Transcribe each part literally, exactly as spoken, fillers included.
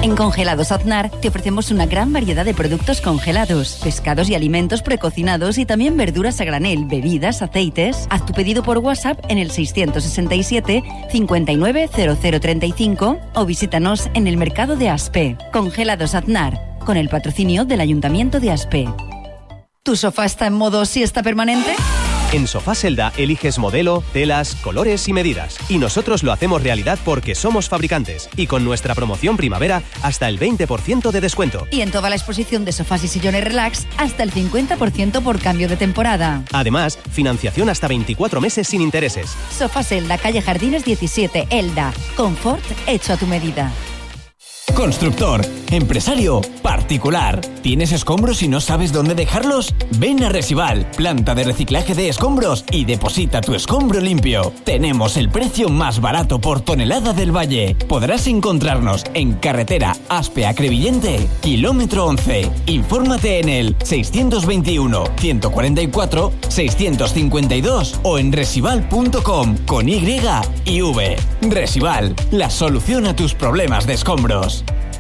En Congelados Aznar te ofrecemos una gran variedad de productos congelados, pescados y alimentos precocinados y también verduras a granel, bebidas, aceites. Haz tu pedido por WhatsApp en el seiscientos sesenta y siete, cincuenta y nueve, cero cero treinta y cinco o visítanos en el mercado de Aspe. Congelados Aznar, con el patrocinio del Ayuntamiento de Aspe. ¿Tu sofá está en modo siesta permanente? En Sofá Selda eliges modelo, telas, colores y medidas. Y nosotros lo hacemos realidad porque somos fabricantes. Y con nuestra promoción primavera, hasta el veinte por ciento de descuento. Y en toda la exposición de sofás y sillones relax, hasta el cincuenta por ciento por cambio de temporada. Además, financiación hasta veinticuatro meses sin intereses. Sofá Selda, calle Jardines diecisiete, Elda. Confort hecho a tu medida. Constructor, empresario, particular. ¿Tienes escombros y no sabes dónde dejarlos? Ven a Resival, planta de reciclaje de escombros, y deposita tu escombro limpio. Tenemos el precio más barato por tonelada del Valle. Podrás encontrarnos en carretera Aspe a Crevillente, kilómetro once. Infórmate en el seiscientos veintiuno, ciento cuarenta y cuatro, seiscientos cincuenta y dos o en resival punto com con Y y V. Resival, la solución a tus problemas de escombros.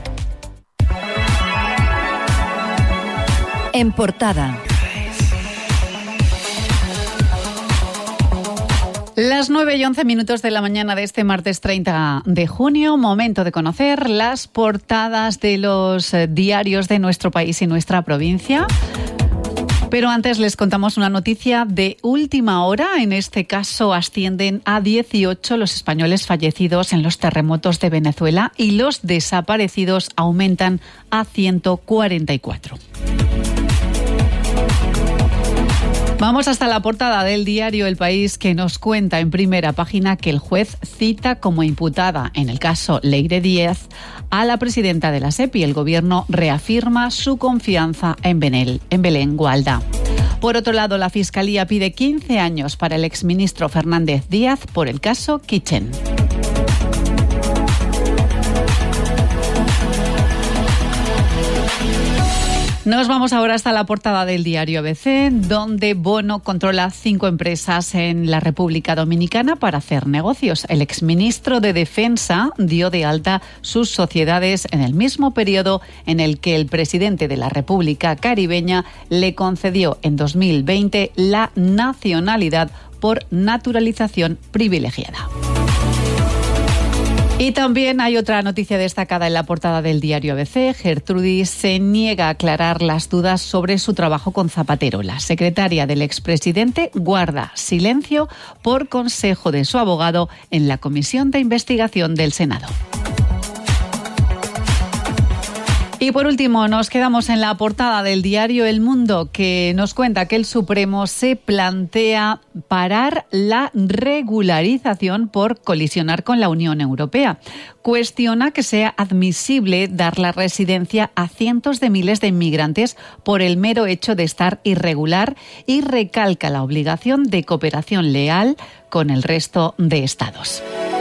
En portada. Las nueve y once minutos de la mañana de este martes treinta de junio, momento de conocer las portadas de los diarios de nuestro país y nuestra provincia. Pero antes les contamos una noticia de última hora. En este caso ascienden a dieciocho los españoles fallecidos en los terremotos de Venezuela y los desaparecidos aumentan a ciento cuarenta y cuatro. Vamos hasta la portada del diario El País, que nos cuenta en primera página que el juez cita como imputada en el caso Leire Díez a la presidenta de la SEPI. El gobierno reafirma su confianza en Belén, en Belén Gualda. Por otro lado, la Fiscalía pide quince años para el exministro Fernández Díaz por el caso Kitchen. Nos vamos ahora hasta la portada del diario A B C, donde Bono controla cinco empresas en la República Dominicana para hacer negocios. El exministro de Defensa dio de alta sus sociedades en el mismo periodo en el que el presidente de la República Caribeña le concedió en dos mil veinte la nacionalidad por naturalización privilegiada. Y también hay otra noticia destacada en la portada del diario A B C. Gertrudis se niega a aclarar las dudas sobre su trabajo con Zapatero. La secretaria del expresidente guarda silencio por consejo de su abogado en la Comisión de Investigación del Senado. Y por último, nos quedamos en la portada del diario El Mundo, que nos cuenta que el Supremo se plantea parar la regularización por colisionar con la Unión Europea. Cuestiona que sea admisible dar la residencia a cientos de miles de inmigrantes por el mero hecho de estar irregular y recalca la obligación de cooperación leal con el resto de estados.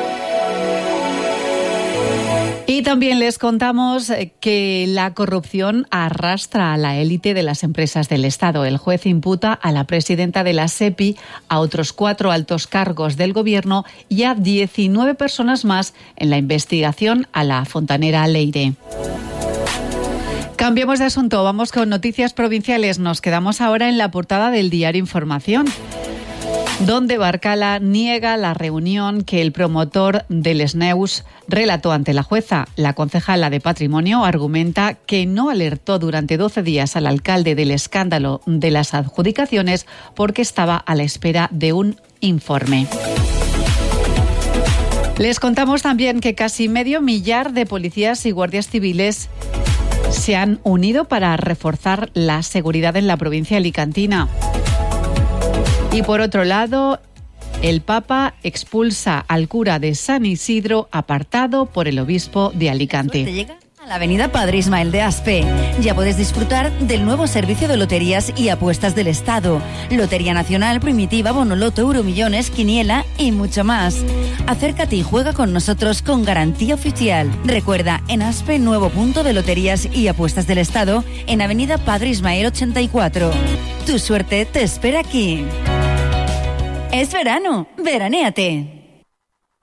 Y también les contamos que la corrupción arrastra a la élite de las empresas del Estado. El juez imputa a la presidenta de la SEPI, a otros cuatro altos cargos del Gobierno y a diecinueve personas más en la investigación a la fontanera Leire. Cambiemos de asunto, vamos con noticias provinciales. Nos quedamos ahora en la portada del diario Información, donde Barcala niega la reunión que el promotor del S N E U S relató ante la jueza. La concejala de Patrimonio argumenta que no alertó durante doce días al alcalde del escándalo de las adjudicaciones porque estaba a la espera de un informe. Les contamos también que casi medio millar de policías y guardias civiles se han unido para reforzar la seguridad en la provincia alicantina. Y por otro lado, el Papa expulsa al cura de San Isidro, apartado por el obispo de Alicante. Llega a la avenida Padre Ismael de Aspe. Ya puedes disfrutar del nuevo servicio de loterías y apuestas del Estado. Lotería Nacional, Primitiva, Bonoloto, Euromillones, Quiniela y mucho más. Acércate y juega con nosotros con garantía oficial. Recuerda, en Aspe, nuevo punto de loterías y apuestas del Estado, en avenida Padre Ismael ochenta y cuatro. Tu suerte te espera aquí. Es verano, veranéate.